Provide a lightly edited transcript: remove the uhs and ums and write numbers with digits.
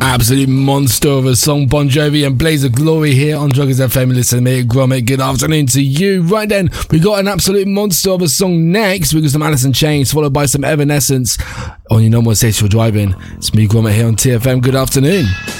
Absolute monster of a song, Bon Jovi and Blaze of Glory here on Joggers FM. Listen to me, Gromit. Good afternoon to you. Right then, we got an absolute monster of a song next. We got some Alice in Chains, followed by some Evanescence on your normal station driving. It's me, Gromit, here on TFM. Good afternoon.